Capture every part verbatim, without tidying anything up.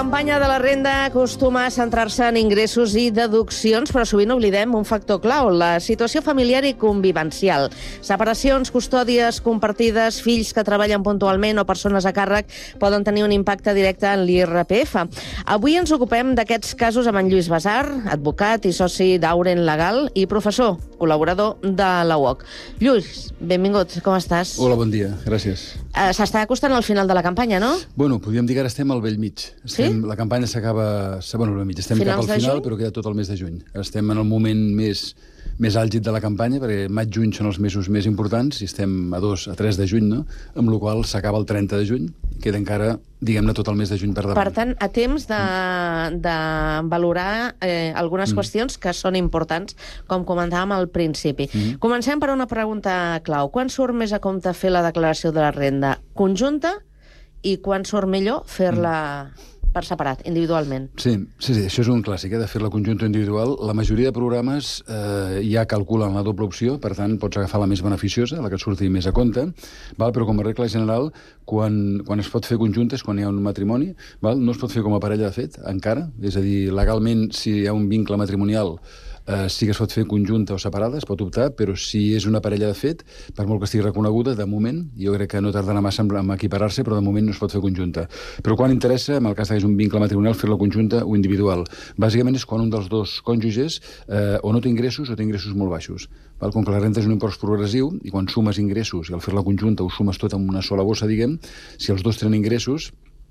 La campanya de la renda acostuma a centrar-se en ingressos i deduccions, però sovint oblidem un factor clau, la situació familiar i convivencial. Separacions, custòdies compartides, fills que treballen puntualment o persones a càrrec poden tenir un impacte directe en l'I R P F. Avui ens ocupem d'aquests casos amb en Lluís Basar, advocat i soci d'Auren Legal i professor, col·laborador de la U O C. Lluís, benvingut, com estàs? Hola, bon dia, gràcies. Uh, S'està acostant al final de la campanya, no? Bueno, podríem dir que ara estem al bell mig. Estem, Sí? La campanya s'acaba... Bueno, al bell mig. Estem Finals cap al de final, juny? però queda tot el mes de juny. Estem en el moment més, més àlgid de la campanya, perquè maig-juny són els mesos més importants, i estem a dos, a tres de juny, no? Amb la qual cosa s'acaba el trenta de juny, queda encara, diguem-ne, tot el mes de juny per davant. Per tant, a temps de, de valorar eh, algunes Mm. qüestions que són importants, com comentàvem al principi. Mm. Comencem per una pregunta clau. Quan surt més a compte fer la declaració de la renda conjunta i quan surt millor fer-la per separat, individualment? Sí, sí, sí, això és un clàssic, eh, de fer la conjunta individual. La majoria de programes eh, ja calculen la doble opció, per tant, pots agafar la més beneficiosa, la que et surti més a compte, val? Però com a regla general, quan, quan es pot fer conjunta és quan hi ha un matrimoni, val? No es pot fer com a parella de fet, encara, és a dir, legalment, si hi ha un vincle matrimonial, Uh, sí que es pot fer conjunta o separada, es pot optar, però si és una parella de fet, per molt que estigui reconeguda, de moment, jo crec que no tardarà massa en, en equiparar-se, però de moment no es pot fer conjunta. Però quan interessa, en el cas que és un vincle matrimonial, fer-la conjunta o individual. Bàsicament és quan un dels dos cònjuges eh, o no té ingressos o té ingressos molt baixos. Val? Com que la renta és un impost progressiu, i quan sumes ingressos i al fer-la conjunta ho sumes tot en una sola bossa, diguem, si els dos tenen ingressos,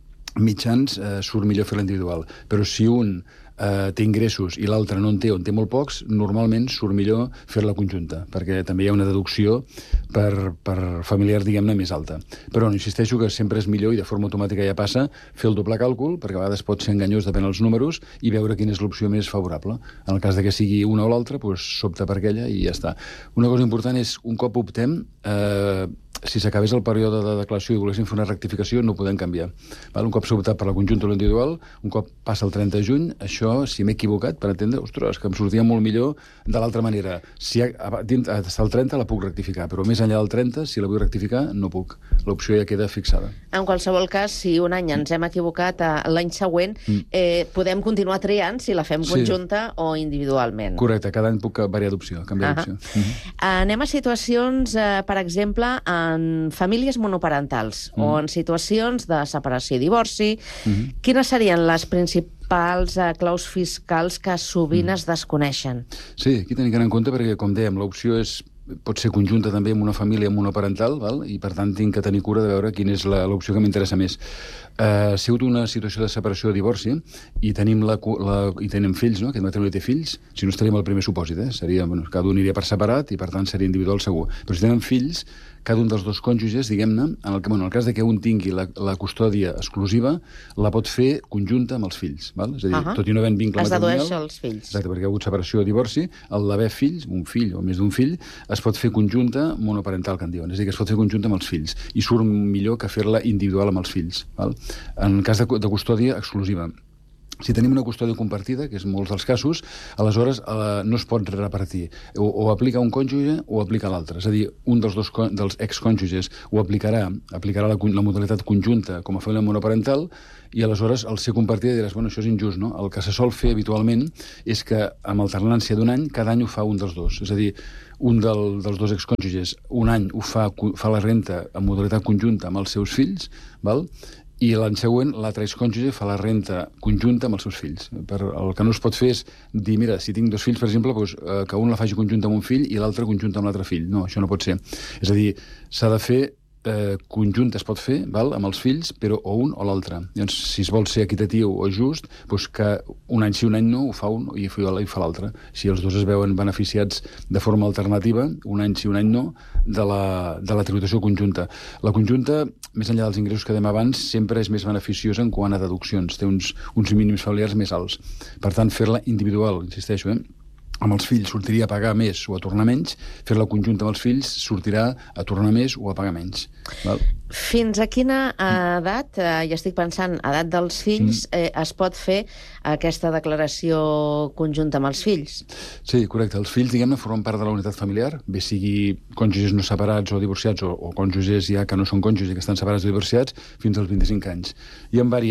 mitjans eh, surt millor fer-la individual. Però si un eh, té ingressos i l'altre no en té o en té molt pocs, normalment surt millor fer-la conjunta, perquè també hi ha una deducció per, per familiar, diguem-ne, més alta. Però no, insisteixo que sempre és millor, i de forma automàtica ja passa, fer el doble càlcul, perquè a vegades pot ser enganyós, depèn dels números, i veure quina és l'opció més favorable. En el cas de que sigui una o l'altra, doncs s'opta per aquella i ja està. Una cosa important és, un cop optem, eh, si s'acabés el període de declaració i volguéssim fer una rectificació, no ho podem canviar. Val? Un cop s'ha optat per la conjunta o l'individual, un cop passa el trenta de juny, això, si m'he equivocat, per entendre, ostres, que em sortia molt millor de l'altra manera. Si ha, dins, hasta el trenta la puc rectificar, però més enllà del trenta, si la vull rectificar, no puc. L'opció ja queda fixada. En qualsevol cas, si un any ens hem equivocat, eh, l'any següent Mm. eh, podem continuar triant si la fem Sí. conjunta o individualment. Correcte, cada any puc variar d'opció, canviar Ahà. d'opció. Mhm. Anem a situacions, eh, per exemple, en famílies monoparentals Mm. o en situacions de separació i divorci. Mhm. Quines serien les principals eh, claus fiscals que sovint Mm. es desconeixen? Sí, aquí tenim que anar en compte perquè, com dèiem, l'opció és pot ser conjunta també amb una família monoparental, val? I per tant tinc que tenir cura de veure quina és la- l'opció que m'interessa més. Uh, si hi ha hagut una situació de separació o divorci i tenim, la, la, i tenim fills, no? Aquest matrimoni té fills, si no estaríem al primer supòsit, eh? Seria, bueno, cada un aniria per separat i per tant seria individual segur. Però si tenen fills, cada un dels dos cònjuges, diguem-ne, en el, bueno, en el cas de que un tingui la, la custòdia exclusiva, la pot fer conjunta amb els fills, val? És a dir, Ahà. tot i no havent vincle Es matrimonial... dedueix als fills. Exacte, perquè hi ha hagut separació o divorci, el d'haver fills, un fill o més d'un fill, es pot fer conjunta monoparental, que en diuen. És a dir, que es pot fer conjunta amb els fills. I surt millor que fer-la individual amb els fills. Val? En cas de, de custòdia exclusiva. Si tenim una custòdia compartida, que és molts dels casos, aleshores eh, no es pot repartir. O, o aplica un cònjuge o aplica l'altre. És a dir, un dels dos dels excònjuges ho aplicarà, aplicarà la, la modalitat conjunta com a família monoparental, i aleshores al ser compartida diràs, bueno, això és injust, no? El que se sol fer habitualment és que amb alternància d'un any, cada any ho fa un dels dos. És a dir, un del, dels dos excònjuges un any ho fa, fa la renta en modalitat conjunta amb els seus fills, val? I l'any següent l'altre excònjuge fa la renta conjunta amb els seus fills. Per, el que no es pot fer és dir, mira, si tinc dos fills, per exemple, doncs, eh, que un la faci conjunta amb un fill i l'altre conjunta amb l'altre fill. No, això no pot ser. És a dir, s'ha de fer eh, conjunta, es pot fer, val, amb els fills, però o un o l'altre. Llavors, si es vol ser equitatiu o just, doncs que un any sí, un any no, ho fa un i ho fa l'altre. Si els dos es veuen beneficiats de forma alternativa, un any sí, un any no, de la, de la tributació conjunta. La conjunta, més enllà dels ingressos que dèiem abans, sempre és més beneficiosa en quant a deduccions. Té uns, uns mínims familiars més alts. Per tant, fer-la individual, insisteixo, eh? amb els fills sortiria a pagar més o a tornar menys, fer-la conjunta amb els fills sortirà a tornar més o a pagar menys. Val? Fins a quina edat, eh, ja estic pensant, edat dels fills, eh, es pot fer aquesta declaració conjunta amb els fills? Sí, correcte. Els fills, diguem-ne, formen part de la unitat familiar, bé sigui cònjuges no separats o divorciats, o, o cònjuges ja que no són cònjuges i que estan separats o divorciats, fins als vint-i-cinc anys. Hi ha diverses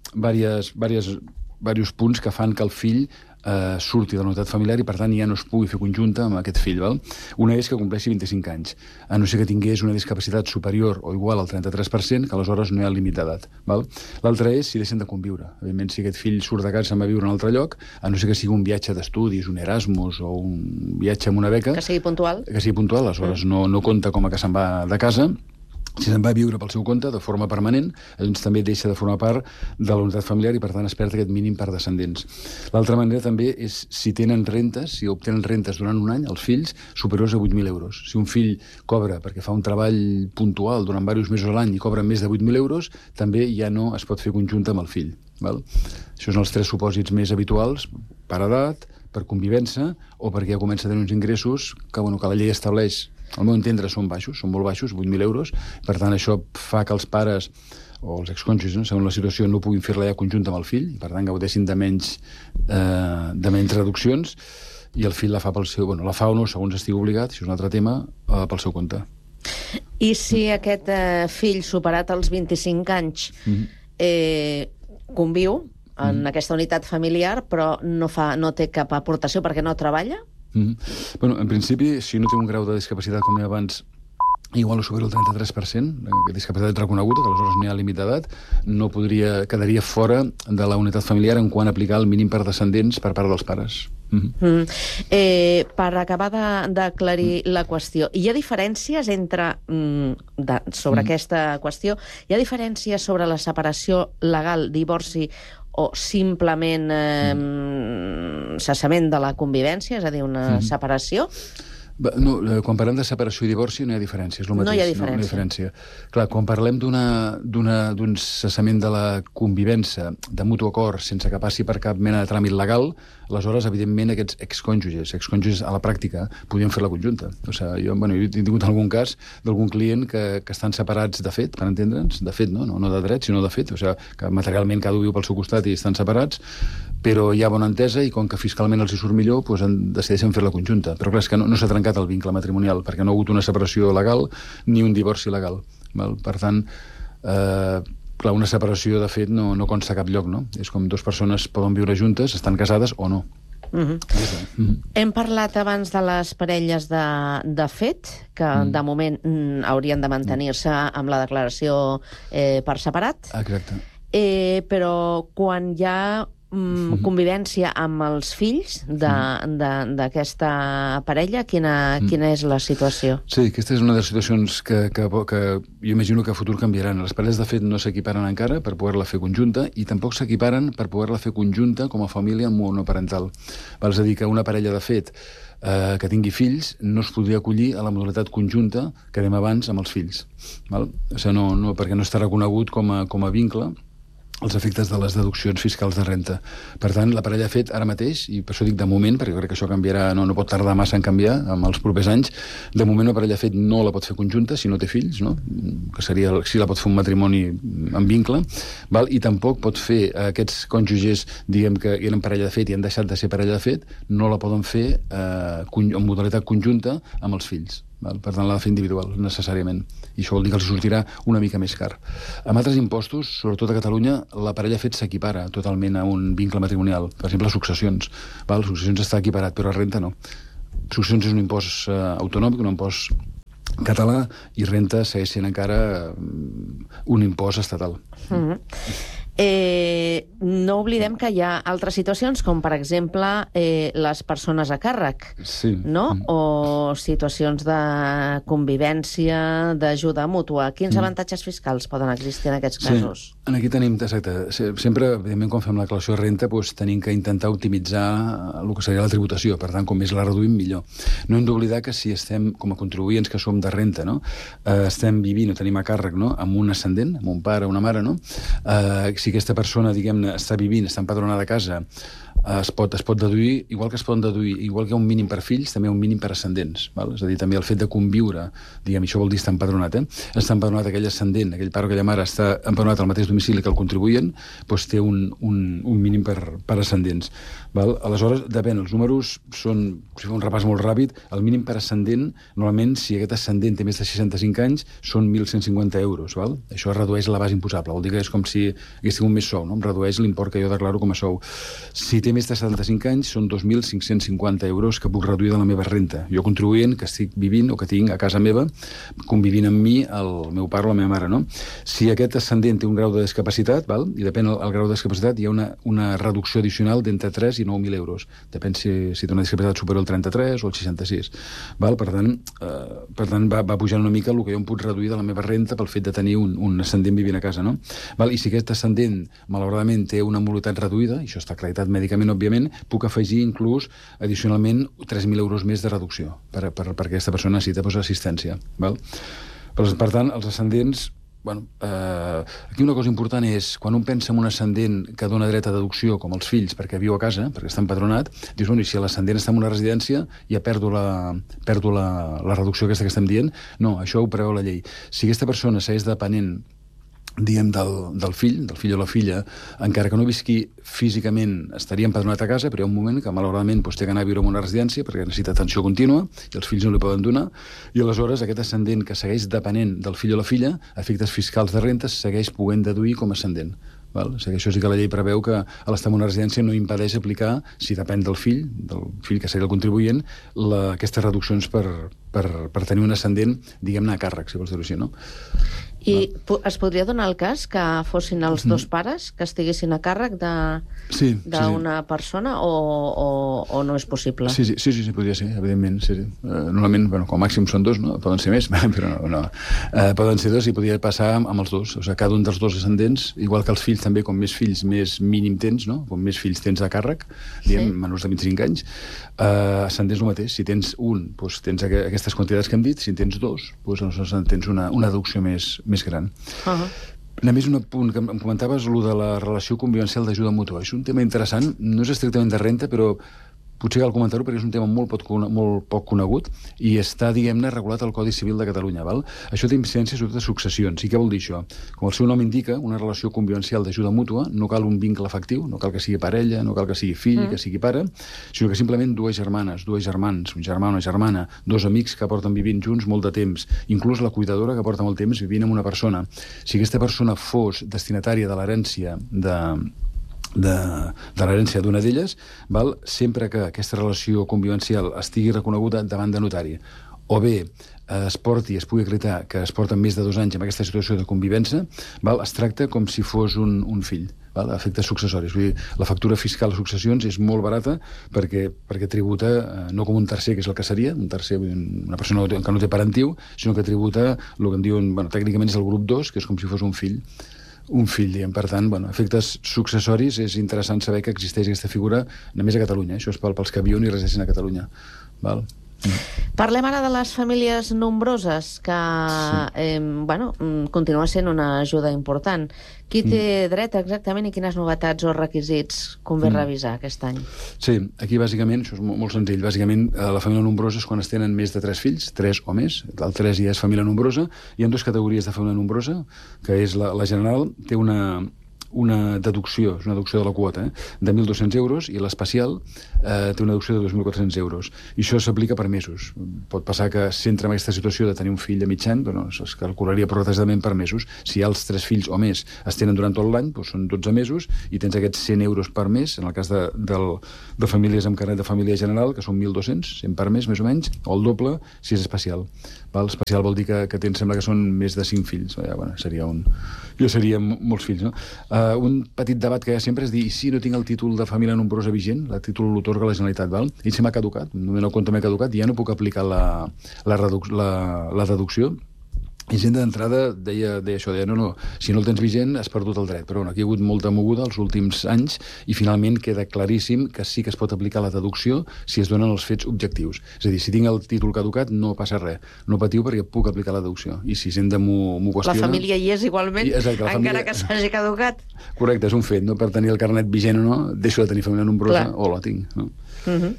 diversos, diversos, diversos punts que fan que el fill eh, surti de la unitat familiar i, per tant, ja no es pugui fer conjunta amb aquest fill. Val? Una és que compleixi vint-i-cinc anys, a no ser que tingués una discapacitat superior o igual al trenta-tres per cent, que aleshores no hi ha límit d'edat. L'altra és si deixen de conviure. Evidentment, si aquest fill surt de casa i se'n va a viure a un altre lloc, a no ser que sigui un viatge d'estudis, un Erasmus o un viatge amb una beca... Que sigui puntual. Que sigui puntual, aleshores mm. no, no compta com a que se'n va de casa. Si se'n va a viure pel seu compte, de forma permanent, doncs també deixa de formar part de la unitat familiar i, per tant, es perd aquest mínim per descendents. L'altra manera també és si tenen rentes, si obtenen rentes durant un any, els fills, superiors a vuit mil euros. Si un fill cobra perquè fa un treball puntual durant diversos mesos a l'any i cobra més de vuit mil euros, també ja no es pot fer conjunta amb el fill. Val? Això són els tres supòsits més habituals, per edat, per convivència o perquè ja comença a tenir uns ingressos que, bueno, que la llei estableix. Al meu entendre són baixos, són molt baixos, vuit mil euros. Per tant, això fa que els pares o els excònjuges, no, segons la situació, no puguin fer-la ja conjunta amb el fill i, per tant, gaudeixin de menys, eh, de menys reduccions i el fill la fa pel seu... Bueno, la fa o no, segons estigui obligat, això és un altre tema, eh, pel seu compte. I si aquest eh, fill, superat els vint-i-cinc anys, mm-hmm. eh, conviu en mm-hmm. aquesta unitat familiar, però no, fa, no té cap aportació perquè no treballa? Mm-hmm. Bueno, en principi, si no té un grau de discapacitat, com deia abans, igual o supera el trenta-tres per cent, de discapacitat reconeguda, que aleshores no hi ha límit d'edat, no podria, quedaria fora de la unitat familiar en quant a aplicar el mínim per descendents per part dels pares. Mm-hmm. Mm. Eh, per acabar d'aclarir mm. la qüestió, hi ha diferències entre mm, de, sobre mm. aquesta qüestió, hi ha diferències sobre la separació legal, divorci o simplement eh, mm. cessament de la convivència, és a dir, una mm. separació? No, quan parlem de separació i divorci no hi ha diferència, és el mateix. No hi ha diferència. No, no hi ha diferència. Clar, quan parlem d'un cessament de la convivència de mutu acord sense que passi per cap mena de tràmit legal, aleshores, evidentment, aquests excònjuges, excònjuges a la pràctica, podien fer la conjunta. O sigui, jo, bueno, jo he tingut algun cas d'algun client que, que estan separats de fet, per entendre'ns, de fet, no? no? No de dret, sinó de fet, o sigui, que materialment cada un viu pel seu costat i estan separats, però hi ha bona entesa i com que fiscalment els hi surt millor, doncs decideixen fer la conjunta. Però clar, és que no, no s'ha trencat el vincle matrimonial, perquè no ha hagut una separació legal ni un divorci legal. Val? Per tant, eh, clar, una separació, de fet, no, no consta a cap lloc, no? És com dues persones poden viure juntes, estan casades o no. Uh-huh. Uh-huh. Hem parlat abans de les parelles de, de fet, que uh-huh. de moment mm, haurien de mantenir-se amb la declaració eh, per separat. Exacte. Eh, però quan hi ha mm, convivència amb els fills d'aquesta parella, quina, quina és la situació? Sí, aquesta és una de les situacions que, que, que jo imagino que a futur canviaran. Les parelles, de fet, no s'equiparen encara per poder-la fer conjunta i tampoc s'equiparen per poder-la fer conjunta com a família monoparental. Val? És a dir, que una parella, de fet, eh, que tingui fills no es podria acollir a la modalitat conjunta que dèiem abans amb els fills. Val? O sigui, no, no, perquè no està reconegut com a, com a vincle els efectes de les deduccions fiscals de renta. Per tant, la parella ha fet ara mateix, i per això dic de moment, perquè crec que això canviarà, no, no pot tardar massa en canviar en els propers anys, de moment la parella ha fet no la pot fer conjunta si no té fills, no? Que seria, si la pot fer un matrimoni en vincle, val? I tampoc pot fer aquests cònjuges, diguem que eren parella de fet i han deixat de ser parella de fet, no la poden fer eh, en modalitat conjunta amb els fills. Val? Per tant, l'ha de fer individual, necessàriament. I això vol dir que els sortirà una mica més car. Amb altres impostos, sobretot a Catalunya, la parella fet s'equipara totalment a un vincle matrimonial. Per exemple, successions. Val? Successions està equiparat, però renta no. Successions és un impost eh, autonòmic, un impost català, i renta segueix sent encara eh, un impost estatal. Mm-hmm. Eh, no oblidem que hi ha altres situacions, com per exemple eh, les persones a càrrec, sí. no? Mm. O situacions de convivència, d'ajuda mútua. Quins mm. avantatges fiscals poden existir en aquests casos? Sí. Aquí tenim, exacte, sempre, evidentment, quan fem la declaració de renta, doncs, tenim que intentar optimitzar el que seria la tributació. Per tant, com més la reduïm, millor. No hem d'oblidar que si estem, com a contribuents que som de renta, no? eh, estem vivint o tenim a càrrec, no? Amb un ascendent, amb un pare o una mare, no? Eh, si aquesta persona, diguem-ne, està vivint, està empadronada a casa, es pot, es pot deduir, igual que es poden deduir, igual que hi ha un mínim per fills, també hi ha un mínim per ascendents. Val? És a dir, també el fet de conviure, diguem, això vol dir estar empadronat, eh? Està empadronat aquell ascendent, aquell pare o aquella mare està empadronat al mateix domicili que el contribuent, doncs té un, un, un mínim per, per ascendents. Val? Aleshores, depèn, els números són, si fa un repàs molt ràpid, el mínim per ascendent, normalment, si aquest ascendent té més de seixanta-cinc anys, són mil cent cinquanta euros. Val? Això redueix la base imposable, vol dir que és com si hagués tingut més sou, no? Em redueix l'import que jo declaro com a sou. Si té més de setanta-cinc anys, són dos mil cinc-cents cinquanta euros que puc reduir de la meva renta. Jo contribuent que estic vivint o que tinc a casa meva, convivint amb mi, el meu pare o la meva mare, no? Si aquest ascendent té un grau de discapacitat, val? I depèn del el grau de discapacitat, hi ha una, una reducció addicional d'entre tres i nou mil euros. Depèn si, si té una discapacitat superior al trenta-tres o al seixanta-sis. Val? Per tant, eh, per tant va, va pujant una mica el que jo em puc reduir de la meva renta pel fet de tenir un, un ascendent vivint a casa, no? Val? I si aquest ascendent, malauradament, té una mobilitat reduïda, i això està acreditat mèdicament, òbviament, puc afegir inclús addicionalment tres mil euros més de reducció per, per, perquè aquesta persona necessita doncs, assistència. Val? Per, per tant, els ascendents... Bueno, eh, aquí una cosa important és, quan un pensa en un ascendent que dona dret a deducció, com els fills, perquè viu a casa, perquè està empadronat, dius, bueno, i si l'ascendent està en una residència, ja perdo la, perdo la, la reducció aquesta que estem dient? No, això ho preveu la llei. Si aquesta persona segueix depenent diguem, del, del fill, del fill o la filla, encara que no visqui físicament, estaria empadronat a casa, però hi ha un moment que malauradament doncs, té que anar a viure en una residència perquè necessita atenció contínua i els fills no li poden donar, i aleshores aquest ascendent que segueix depenent del fill o la filla, a efectes fiscals de rentes, segueix podent deduir com a ascendent. Val? O sigui, això sí que la llei preveu que a l'estar en una residència no impedeix aplicar, si depèn del fill, del fill que seria el contribuent, la, aquestes reduccions per, per, per tenir un ascendent, diguem-ne, a càrrec, si vols dir-ho així, no? I es podria donar el cas que fossin els dos pares que estiguessin a càrrec d'una sí, sí, sí. persona o, o, o no és possible? Sí, sí, sí, sí, sí podria ser, evidentment. Sí, sí. Uh, normalment, bueno, com a màxim són dos, no? Poden ser més, però no. no. Uh, poden ser dos i podria passar amb, amb els dos. O sigui, cada un dels dos ascendents, igual que els fills també, com més fills, més mínim tens, no? Com més fills tens a càrrec, diguem, sí. menors de vint-i-cinc anys, uh, ascendents el mateix. Si tens un, doncs tens aquestes quantitats que hem dit, si en tens dos, doncs tens una, una deducció més més gran. Uh-huh. A més, un punt que em comentaves, el de la relació convivencial d'ajuda mútua. És un tema interessant, no és estrictament de renta, però potser cal comentar-ho perquè és un tema molt poc, molt poc conegut i està, diguem-ne, regulat al Codi Civil de Catalunya. Val? Això té incidència sobretot de successions. I què vol dir això? Com el seu nom indica, una relació convivencial d'ajuda mútua, no cal un vincle efectiu, no cal que sigui parella, no cal que sigui fill, mm. que sigui pare, sinó que simplement dues germanes, dues germans, un germà o una germana, dos amics que porten vivint junts molt de temps, inclús la cuidadora que porta molt temps vivint amb una persona. Si aquesta persona fos destinatària de l'herència de de, de l'herència d'una d'elles, val, sempre que aquesta relació convivencial estigui reconeguda davant de notari, o bé es porti, es pugui acreditar que es porten més de dos anys en aquesta situació de convivència, val, es tracta com si fos un, un fill, val, a efectes successoris. Vull dir, la factura fiscal de successions és molt barata perquè, perquè tributa eh, no com un tercer, que és el que seria, un tercer, una persona que no té parentiu, sinó que tributa el que en diuen, bueno, tècnicament és el grup dos, que és com si fos un fill. Un fill, diguem. Per tant, bueno, efectes successoris, és interessant saber que existeix aquesta figura només a Catalunya. Això és pels que viuen i resideixen a Catalunya. Val? Parlem ara de les famílies nombroses, que sí. eh, bueno, continua sent una ajuda important. Qui té mm. dret exactament i quines novetats o requisits convé mm. revisar aquest any? Sí, aquí bàsicament, això és molt, molt senzill, bàsicament la família nombrosa és quan es tenen més de tres fills, tres o més, el tres ja és família nombrosa. Hi ha dues categories de família nombrosa, que és la, la general, té una... una deducció, és una deducció de la quota, eh, de mil dos-cents euros, i l'especial eh, té una deducció de dos mil quatre-cents euros. I això s'aplica per mesos. Pot passar que s'entra en aquesta situació de tenir un fill a mig any, doncs es calcularia progressivament per mesos. Si els tres fills o més es tenen durant tot l'any, doncs són dotze mesos, i tens aquests cent euros per mes, en el cas de, de, de famílies amb carnet de família general, que són mil dos-cents, cent per mes, més o menys, o el doble, si és especial. Val? Especial vol dir que, que tens, sembla que són més de cinc fills. Ja, bueno, seria un... Jo seria molts fills, no? Uh, un petit debat que hi ha sempre és dir, si no tinc el títol de família nombrosa vigent, el títol l'otorga la Generalitat, val? I si m'ha caducat, només no compte m'ha caducat, ja no puc aplicar la, la, reduc la, la deducció. I gent d'entrada deia, deia això, deia, no, no, si no el tens vigent has perdut el dret. Però bueno, aquí hi ha hagut molta moguda els últims anys i finalment queda claríssim que sí que es pot aplicar la deducció si es donen els fets objectius. És a dir, si tinc el títol caducat no passa res. No patiu perquè puc aplicar la deducció. I si gent de m'ho qüestiona... La família hi és igualment, I, exacte, encara família... que s'hagi caducat. Correcte, és un fet. No per tenir el carnet vigent o no, deixo de tenir família nombrosa Clar. o la tinc. No? Uh-huh.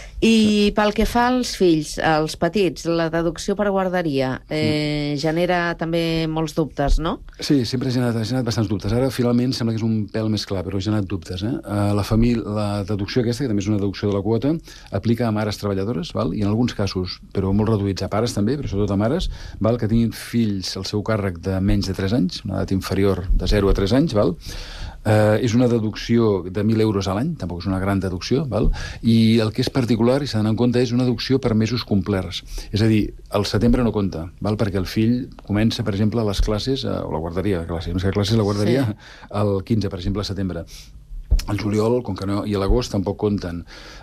I pel que fa als fills, als petits, la deducció per guarderia eh, mm. genera també molts dubtes, no? Sí, sempre ha generat, ha generat bastants dubtes. Ara, finalment, sembla que és un pèl més clar, però ha generat dubtes. Eh? La, família, la deducció aquesta, que també és una deducció de la quota, aplica a mares treballadores, val? I en alguns casos, però molt reduïts a pares també, però sobretot a mares, val? Que tinguin fills al seu càrrec de menys de tres anys, una edat inferior de zero a tres anys, val? Uh, és una deducció de mil euros a l'any, tampoc és una gran deducció, val? I el que és particular, i s'ha d'anar en compte, és una deducció per mesos complerts. És a dir, el setembre no compta, val? Perquè el fill comença, per exemple, a les classes, uh, o la guarderia, classes, més que classes, la guarderia, sí. el quinze, per exemple, de setembre. El juliol, com que no, i l'agost tampoc compten.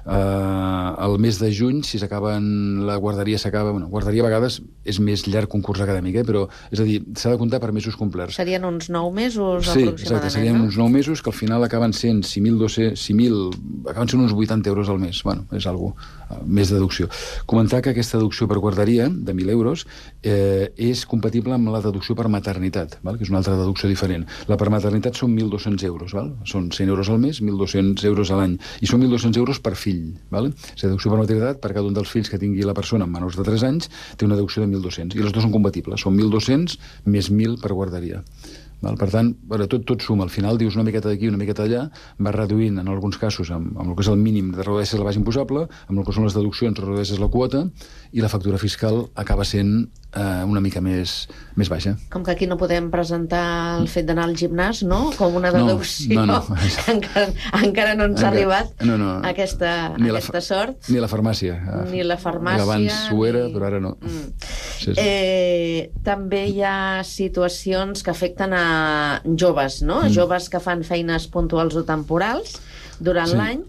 Uh, el mes de juny, si s'acaben, la guarderia s'acaba... Bueno, guarderia a vegades és més llarg que un curs acadèmic, eh? Però, és a dir, s'ha de comptar per mesos complerts. Serien uns nou mesos, sí, aproximadament, exacte, serien no? uns nou mesos que al final acaben sent sis mil dos-cents, sis mil, acaben sent uns vuitanta euros al mes. Bueno, és algo uh, més deducció. Comentar que aquesta deducció per guarderia, de mil euros, eh, és compatible amb la deducció per maternitat, val? Que és una altra deducció diferent. La per maternitat són mil dos-cents euros, val? Són cent euros al mes, mil dos-cents euros a l'any, i són mil dos-cents euros per fill, val? És a deducció per maternitat, per cada un dels fills que tingui la persona amb menors de tres anys, té una deducció de mil dos-cents, i les dues són compatibles, són mil dos-cents més mil per guarderia. Val? Per tant, bueno, tot, tot suma. Al final dius una miqueta d'aquí, una miqueta d'allà, va reduint, en alguns casos, amb, amb el que és el mínim de redueixes la base imposable, amb el que són les deduccions redueixes la quota, i la factura fiscal acaba sent eh, una mica més, més baixa. Com que aquí no podem presentar el fet d'anar al gimnàs, no? Com una deducció. No, no, no. encara, encara no ens encara, ha arribat no, no. aquesta, aquesta sort. Ni la farmàcia. Ni la farmàcia. Abans ho era, ni... però ara no. Mm. Sí, sí. Eh, també hi ha situacions que afecten a joves, no? Mm. Joves que fan feines puntuals o temporals durant sí. l'any.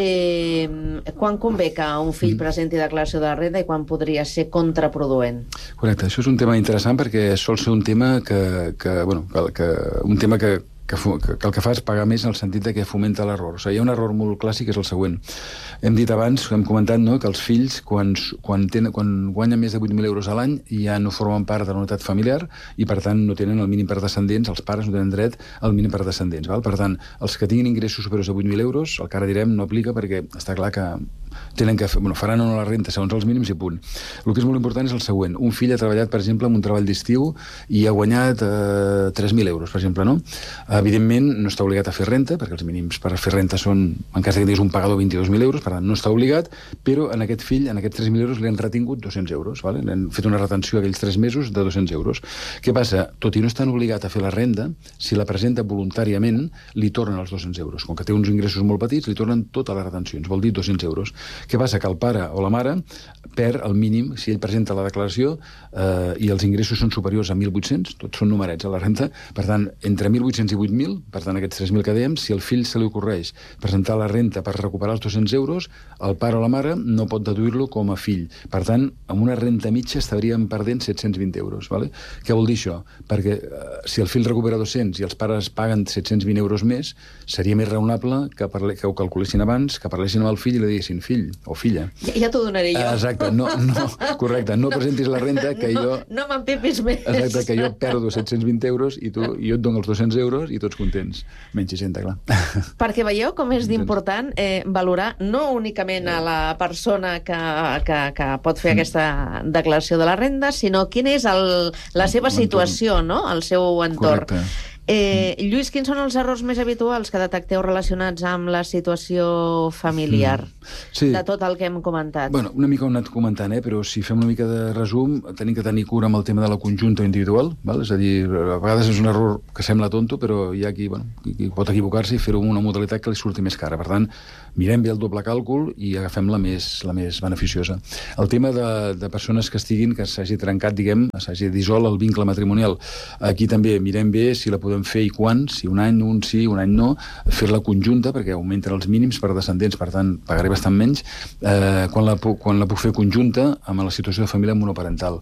Eh, quan convé que un fill mm. presenti declaració de renda i quan podria ser contraproduent? Correcte, això és un tema interessant perquè sol ser un tema que, que, bueno, que, que un tema que Que, que, que el que fa és pagar més en el sentit de que fomenta l'error. O sigui, hi ha un error molt clàssic, que és el següent. Hem dit abans, hem comentat, no?, que els fills, quan, quan, tenen, quan guanyen més de vuit mil euros a l'any, ja no formen part de la unitat familiar i, per tant, no tenen el mínim per descendents, els pares no tenen dret al mínim per descendents. Val? Per tant, els que tinguin ingressos superiors a vuit mil euros, el que ara direm no aplica perquè està clar que tenen que fer, bueno, faran o no la renta segons els mínims i punt. El que és molt important és el següent. Un fill ha treballat, per exemple, en un treball d'estiu i ha guanyat eh, tres mil euros, per exemple, no? Evidentment, no està obligat a fer renta, perquè els mínims per fer renta són, en cas que tinguis un pagador, vint-i-dos mil euros, per tant, no està obligat, però en aquest fill, en aquests tres mil euros, li han retingut dos-cents euros, vale? Li han fet una retenció aquells tres mesos de dos-cents euros. Què passa? Tot i no estan obligat a fer la renda, si la presenta voluntàriament, li tornen els dos-cents euros. Com que té uns ingressos molt petits, li tornen totes les retencions, vol dir dos-cents euros. Què passa? Que el pare o la mare perd el mínim, si ell presenta la declaració eh, i els ingressos són superiors a mil vuit-cents, tots són numerets a la renta, per tant, entre mil vuit-cents i vuit mil, per tant, aquests tres mil que dèiem, si el fill se li ocorreix presentar la renta per recuperar els dos-cents euros, el pare o la mare no pot deduir-lo com a fill. Per tant, amb una renta mitja estaríem perdent set-cents vint euros. Vale? Què vol dir això? Perquè eh, si el fill recupera dos-cents i els pares paguen set-cents vint euros més, seria més raonable que, parle, que ho calculessin abans, que parlessin amb el fill i li diguessin fill o filla. Ja, ja t'ho donaré jo. Exacte, no, no, correcte, no, no presentis la renta que no, jo... No m'empepis més. Exacte, que jo perdo set-cents vint euros i tu, i jo et dono els dos-cents euros i tots contents. Menys seixanta, clar. Perquè veieu com és d'important eh, valorar no únicament a la persona que, que, que pot fer aquesta declaració de la renda, sinó quina és el, la seva situació, no?, el seu entorn. Correcte. Eh, Lluís, quins són els errors més habituals que detecteu relacionats amb la situació familiar? Sí. De tot el que hem comentat. Bueno, una mica ho hem anat comentant, eh? Però si fem una mica de resum, tenim que tenir cura amb el tema de la conjunta individual, val? És a dir, a vegades és un error que sembla tonto, però hi ha qui, bueno, qui pot equivocar-se i fer-ho amb una modalitat que li surti més cara. Per tant, mirem bé el doble càlcul i agafem la més, la més beneficiosa. El tema de, de persones que estiguin, que s'hagi trencat, diguem, s'hagi dissolt el vincle matrimonial. Aquí també mirem bé si la podem podem fer i quan, si un any un sí, un any no, fer-la conjunta, perquè augmenten els mínims per descendents, per tant, pagaré bastant menys, eh, quan, la puc, quan la puc fer conjunta amb la situació de família monoparental.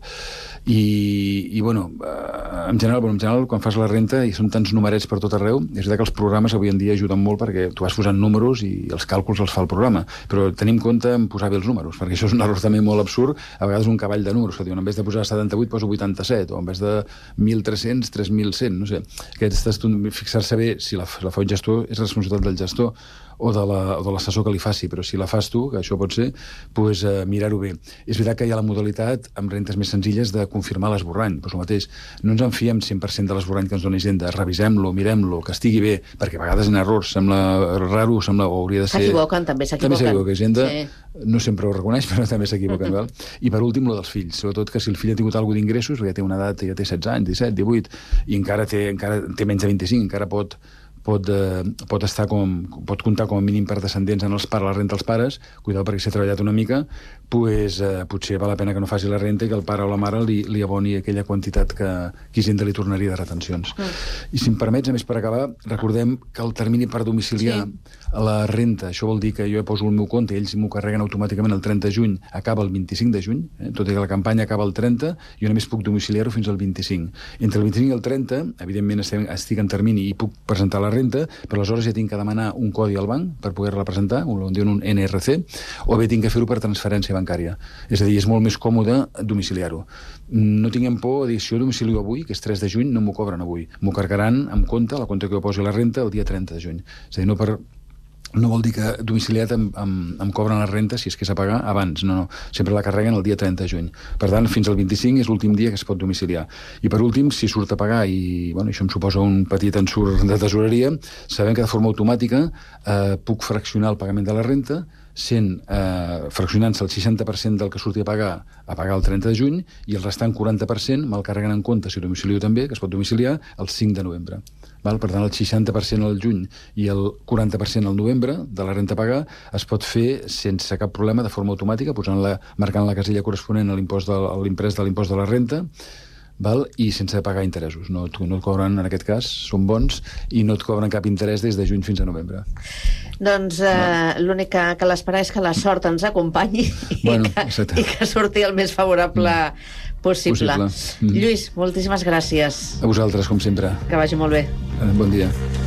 I, i bueno, eh, en general, bueno, en general, quan fas la renta i són tants numerets per tot arreu, és veritat que els programes avui en dia ajuden molt perquè tu vas posant números i els càlculs els fa el programa, però tenim compte en posar bé els números, perquè això és un error també molt absurd, a vegades un cavall de números, que diuen, en vez de posar setanta-vuit poso vuitanta-set, o en vez de mil tres-cents, tres mil cent, no sé. Aquest, fixar-se bé si la, la fa un gestor és responsabilitat del gestor, o de l'assessor que li faci, però si la fas tu, que això pot ser, doncs eh, mirar-ho bé. És veritat que hi ha la modalitat, amb rentes més senzilles, de confirmar l'esborrany. Doncs el mateix, no ens en fiem cent per cent de l'esborrany que ens dona Hisenda, revisem-lo, mirem-lo, que estigui bé, perquè a vegades en errors sembla raro, sembla, o hauria de ser... S'equivoquen, també s'equivoquen. També s'equivoca, Hisenda sí. No sempre ho reconeix, però també s'equivoquen. Uh -huh. I per últim, lo dels fills, sobretot que si el fill ha tingut alguna d'ingressos, perquè té una edat, ja té setze anys, disset, divuit, i encara té, encara té menys de vint-i-cinc, encara pot... Pot, eh, pot, estar com, pot comptar com a mínim per descendents en els pares, la renta als pares, cuidado perquè s'ha treballat una mica, pues, eh, potser val la pena que no faci la renta i que el pare o la mare li, li aboni aquella quantitat que, que Hisenda li tornaria de retencions. Mm. I si em permets, a més, per acabar, recordem que el termini per domiciliar sí. la renta, això vol dir que jo poso el meu compte i ells m'ho carreguen automàticament el trenta de juny, acaba el vint-i-cinc de juny, eh? Tot i que la campanya acaba el trenta, jo només puc domiciliar-ho fins al vint-i-cinc. Entre el vint-i-cinc i el trenta, evidentment estic en termini i puc presentar la renta, però aleshores ja tinc que demanar un codi al banc per poder-la presentar, on diuen un N R C, o bé tinc que fer-ho per transferència bancària. És a dir, és molt més còmode domiciliar-ho. No tinguem por a dir, si jo domicilio avui, que és tres de juny, no m'ho cobren avui. M'ho carregaran amb compte, la compte que jo posi la renta, el dia trenta de juny. És a dir, no per... No vol dir que domiciliat em, em, em cobren la renta, si és que és a pagar, abans. No, no. Sempre la carreguen el dia trenta de juny. Per tant, fins al vint-i-cinc és l'últim dia que es pot domiciliar. I per últim, si surt a pagar, i bueno, això em suposa un petit ensurt de tesoreria, sabem que de forma automàtica eh, puc fraccionar el pagament de la renta, sent eh, fraccionant-se el seixanta per cent del que surti a pagar a pagar el trenta de juny i el restant quaranta per cent me'l carreguen en compte, si domicilio també, que es pot domiciliar, el cinc de novembre. Val? Per tant, el seixanta per cent al juny i el quaranta per cent al novembre de la renta a pagar es pot fer sense cap problema, de forma automàtica, posant-la, marcant la casella corresponent a l'impost de, a l'imprès de l'impost de la renta, val? I sense pagar interessos. No, no et cobren, en aquest cas, són bons, i no et cobren cap interès des de juny fins a novembre. Doncs eh, no. l'únic que cal esperar és que la sort ens acompanyi bueno, i, que, i que surti el més favorable mm. possible. possible. Mm. Lluís, moltíssimes gràcies. A vosaltres, com sempre. Que vagi molt bé. Bon dia.